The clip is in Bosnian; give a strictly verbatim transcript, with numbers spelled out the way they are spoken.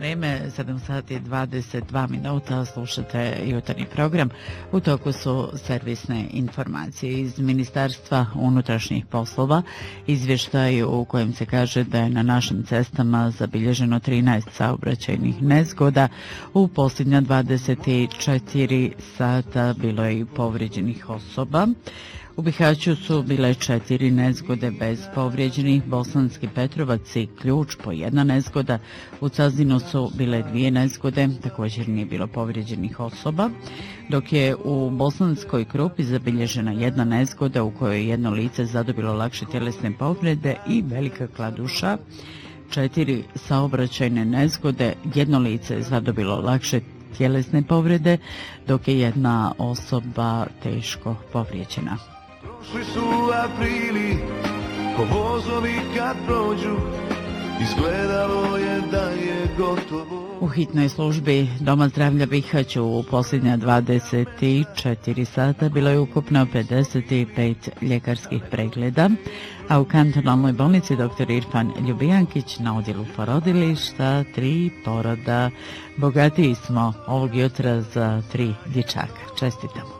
vrijeme, sedam sati i dvadeset dva minuta, slušate jutarnji program. U toku su servisne informacije iz Ministarstva unutrašnjih poslova. Izvještaj u kojem se kaže da je na našim cestama zabilježeno trinaest saobraćajnih nezgoda. U posljednja dvadeset četiri sata bilo je i povrijeđenih osoba. U Bihaću su bile četiri nezgode bez povrijeđenih, Bosanski Petrovac i Ključ po jedna nezgoda, u Cazinu su bile dvije nezgode, također nije bilo povrijeđenih osoba, dok je u Bosanskoj Krupi zabilježena jedna nezgoda u kojoj je jedno lice zadobilo lakše tjelesne povrede i Velika Kladuša, četiri saobraćajne nezgode, jedno lice je zadobilo lakše tjelesne povrede, dok je jedna osoba teško povrijeđena. Prošli su aprili, ko vozovi kad prođu, izgledalo je da je gotovo. U hitnoj službi Doma zdravlja Bihać u posljednja dvadeset četiri sata bilo je ukupno pedeset pet ljekarskih pregleda, a u kantonalnoj bolnici doktor Irfan Ljubijankić na odjelu porodilišta tri poroda. Bogatiji smo ovog jutra za tri dječaka. Čestitamo.